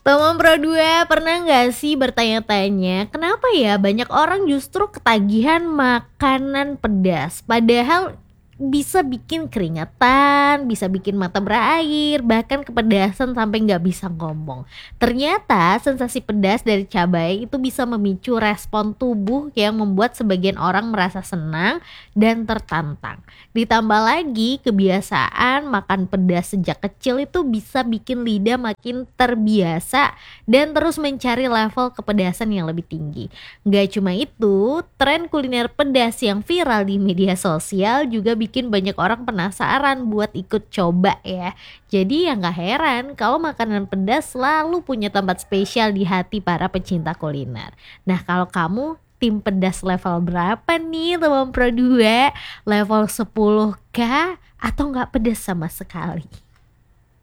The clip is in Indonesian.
Teman Pro 2, pernah nggak sih bertanya-tanya kenapa ya banyak orang justru ketagihan makanan pedas? Padahal bisa bikin keringetan, bisa bikin mata berair, bahkan kepedasan sampai nggak bisa ngomong. Ternyata sensasi pedas dari cabai itu bisa memicu respon tubuh yang membuat sebagian orang merasa senang dan tertantang. Ditambah lagi kebiasaan makan pedas sejak kecil itu bisa bikin lidah makin terbiasa dan terus mencari level kepedasan yang lebih tinggi. Gak cuma itu, tren kuliner pedas yang viral di media sosial juga bikin banyak orang penasaran buat ikut coba ya. Jadi ya gak heran kalau makanan pedas selalu punya tempat spesial di hati para pecinta kuliner. Nah, kalau kamu tim pedas level berapa nih teman Pro 2? Level 10 kah? Atau gak pedas sama sekali?